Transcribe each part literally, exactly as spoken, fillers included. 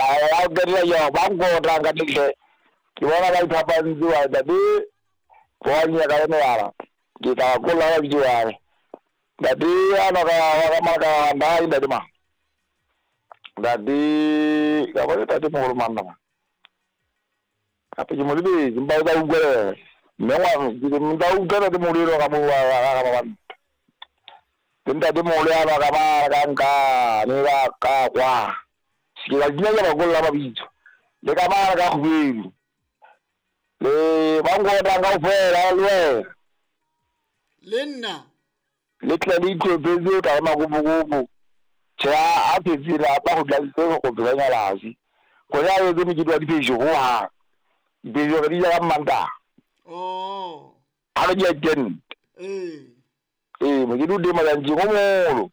I'll get your bango drunk at the Kiwana like Papa and do at the day. One year I know. Get our good love you are. The day I know and I the demand. That day I was at the more man. Happy Modi, by the way. No one didn't get the Muriro Abu. Tinta di mulai apa kama kanka nira kakwa. Sila gila ya bagul lama bijo. De kama kakwi. Le bango danga ufera alwe. Lenna. Lekla lito bezo kama kubu kubu. Cha ati zira apa kudali seko kubiranya lazi. Kwa ya yozo mjidwa di bejo huwa. Bejo kadija kama manda. Oh. Ano jia jen. Eh. Eh, mjidu de majanji ngomolo.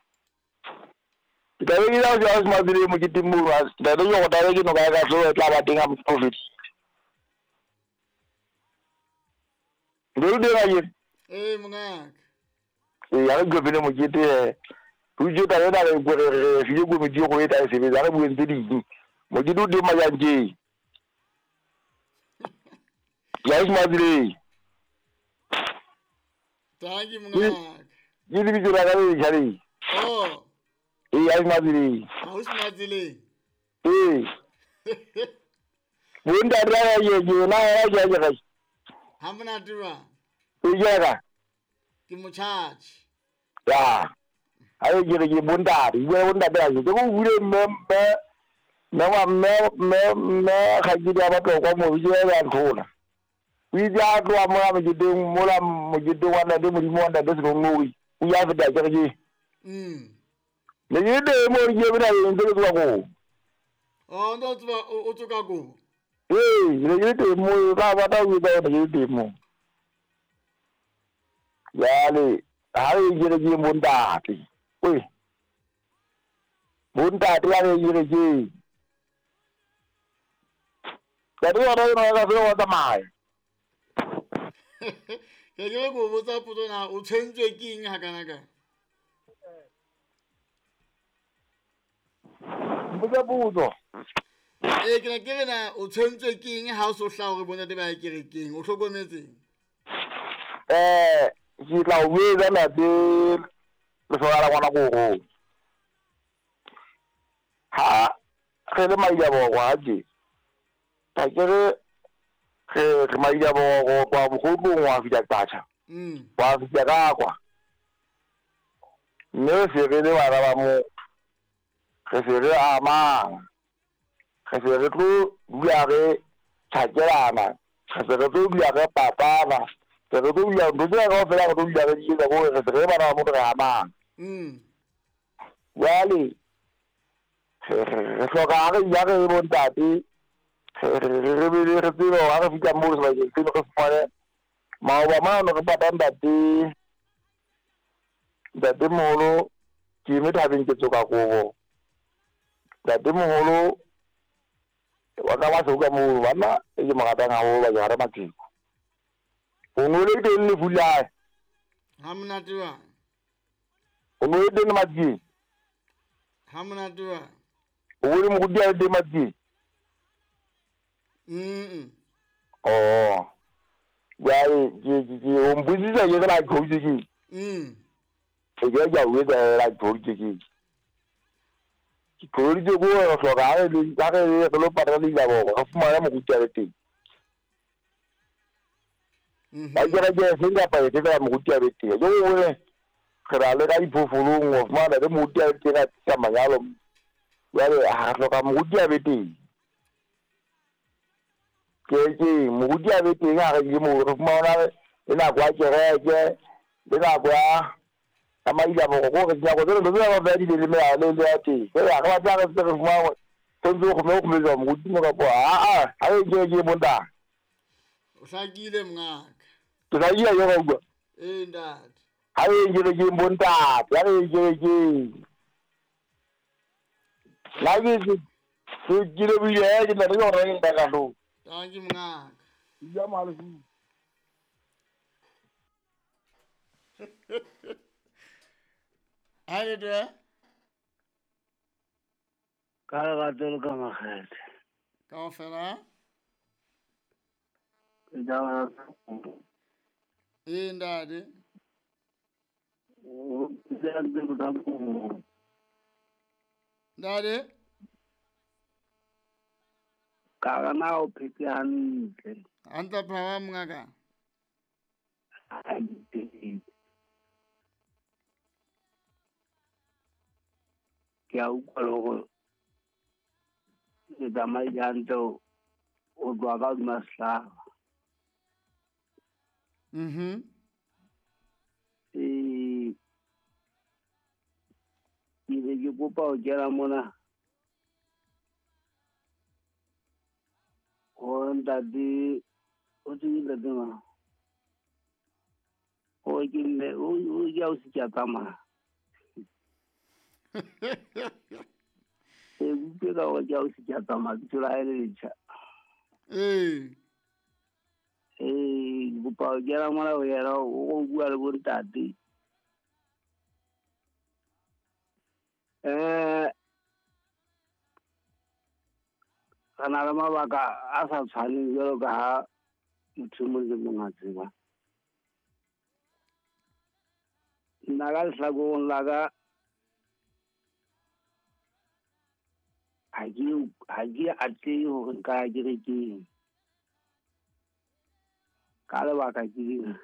Kita ini dah jauh semasa ini mungkin timbul mas. Dari yang kota lagi nak kaya kasut lama tinggal profit. Dulu dia lagi. Eh, mengak. Eh, yang gue punya mungkin tu. Tujuh tahun dah gue video gue video gue tak sih. Jangan gue sendiri. Mungkin dulu dia majanji. Jauh semasa ini. Thank you, mengak. Jadi bicara kali cari. Oh. Eh, jauh semasa ini. Haus mazile. Eh. Bunda dia lagi, je, na lagi aja guys. Hamna dura. Iya kan? Kimuchach. Ya. Ayo jadi jadi bunda, dia bunda dia. Jadi gue me me me me me me kaji dia apa tu? Kamu bisa yang tu na. Bisa tu apa macam jadi mula macam jadi mana dia mula mana dia suruh ngui. Iya sudah jadi. Hmm. Jadi dia mau dia benar yang tu tu aku. Oh, ndo tu utukago. Eh, jadi dia mau apa tahu kita jadi dia mau. Jadi hari jadi jadi bunda ti. Ui. Bunda ti hari jadi jadi. Jadi orang orang kasih orang tamai. Kaya ko buta puto na uchenje king hakanaga. Bukan budo. Eh, kena kira na uchenje king house of shower bona de ba kira king. O shogo nezi. Eh, si lawe dan ada seorang anak buku. Ha, kena mai jabo waji. Tak kira ke mai jabo ko buku buku wa bijak baca. Hmm. Wa bijak apa? Ne sere wa ramu. Kesere ama. Kesere tu biare cajerana. Kesere tu biare patana. Kesere tu biare tu biare ko fera tu biare ji da ko kesere ba ramu da ama. Hmm. Wali. So ka ga ya ga bon ta ti. Rebe rebe ti ro aga fi jamur sa ji ti ko fare. Ma wa ma no ka ta nda ti. Da ti mo lo ki mi ta bin ke so ka ko. Jadi mulu warna masuk ke mulu mana ini mengatakan awal bagi hari mati. Unguli itu ini fulai. Hamna dura. Unguli itu ini mati. Hamna dura. Unguli mudia itu mati. Hmm. Oh, jadi jadi jadi umpusi saja kan lagi kau jadi. Hmm. Saya jauh itu lagi kau jadi. Kau itu gua orang sokai di sana dia kalau pada di jauh, aku mana mau cari ti. Aja aja sehingga apa itu kita mau cari ti. Jadi gua kerana lagi pufulung, mana ada mau cari ti nak sama nyalom. Jadi ah kalau mau cari ti. Jadi mau cari ti nggak lagi mau mana ini aku aja aja, ini aku ah. Ama ila mo ko ko ja ko do do ba ba di le me ale le ati ko ya ko ja ko ko mo to do ko mo ko mo mo di mo ko a a ai je je bunda Usagile mngak. to da iya yo ko Eh, ndad. ai je je bunda ya je je la ji ji ji le bi ya ji na ro ro da ka do Thank you mngak. ya ma lu Ada dua. ka lerato le ka makgethe kaofela ke jabana ee ntate o tsaya ntse ka puo ntate ka kana o phetse hantle hantle phaba mongaka ke a utlwa le gore ke tsamai hantle o tswa ka hodima sehlaba mhm ee ke be ke kopa ho kena mona gore ntate o tsebile ntate ma o ke nne o ke a o se ke a tsamaya e buphe ka gore ke a o se ke a tsamaya ke tsela e le letšha ee ee ke kopa ho kena mona ho yena o go bua le bontate um re na le mabaka a sa tshwaneng jalo ka ha motho mo le mong a tseba nna ka lehlakoreng la ka ha ke atlehe hore nka ya kerekeng ka lebaka ke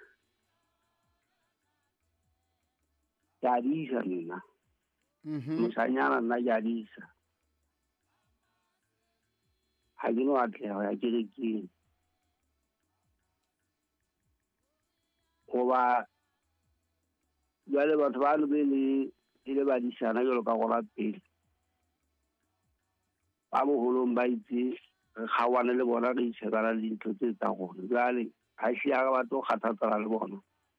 ke a diisa nna mosanyana nna ke a diisa ha ke no atleha ho ya kerekeng goba jwale batho ba no be le e le badisana jalo ka gola pele ba boholong ba itse re kgawane le bona re itshekana le dintho tse tsa rona jwale ha se ya batho go kgathatsana le bona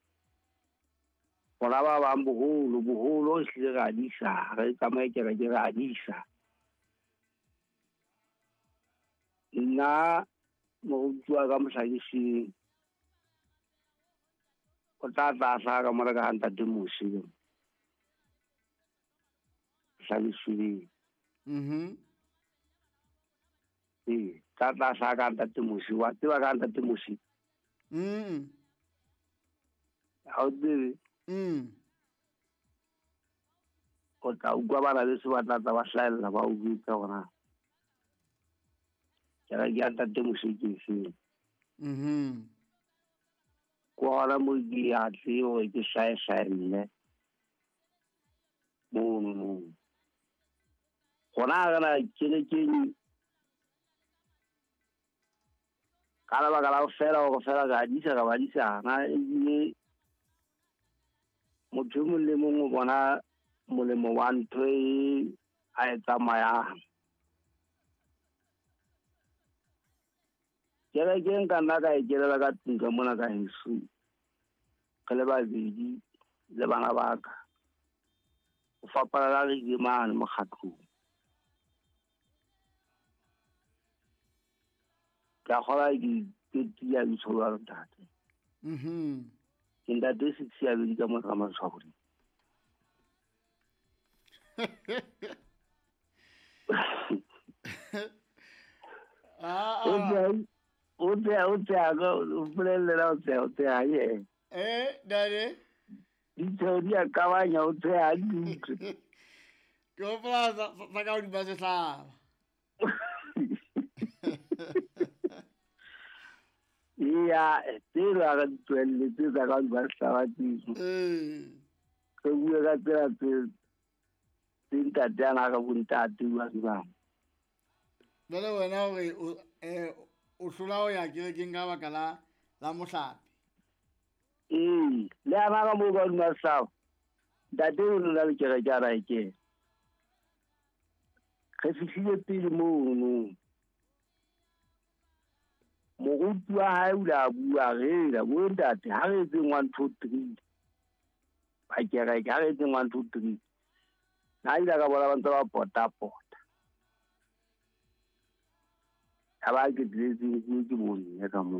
gona ba bang boholo boholo ehlile re a diisa re tsamaye kereke re a diisa nna moruti wa ka mohlakising o tla tlasa ka mora ka ntate Mosi hlakiseng mhm ee tla tlasa ka ntate Mosi wa tseba ka ntate Mosi mm ha o tsebe mm o tla utlwa bana beso ba tla ba hlahella ba o butsa gona ke ra ke a ntate Mosi ke seng mhm ko gona mo ke a tle o ke hlae hlaelle mo mo gona ga na kerekeng ka lebaka la go fela go fela ka disa ka badisana ebile motho mongwe le mongwe o bona molemo wa ntho e a e tsamayang kerekeng ka nna ka e kelela ka tlung ka mona ka heso re le babedi le bana ba ka o fapana la re ke mane mokgatlong ke a kgola ke tia ditsholo ya ntate mhm ke ntate se siabedi ka motho ka matshwao ah ah o tsaya o tsaya ka o bolelela o tsaya o tsaya ye eh dade ditsheo di a kabanya o tsaya ditse ke o plaza sa ka di base hlaba ya tsela ga tswelle tse tsa ka ba hlaba tso eh ke bua ka tsela tse tse ntatana ka bontate ba ba bale wena hore o eh o hlola ho ya kerekeng ka baka la la mohlapi ee le ana ka mo ka di masawa ntate o nna le kereke a raeke ge fihlile pele moo moruti wa hae o la bua rela bo ntate ha re etse one two three ba kereke ha re etse one two three na ila ka bona ba ntse ba pota pota ha ba ke tletse ke bone ya ka moo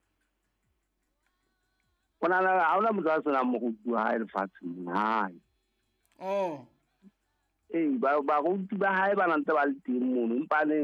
ona la ha ona motho a sena moruti wa hae lefatsheng hae oh ee baruti ba hae ba nantse ba le teng mono empa neng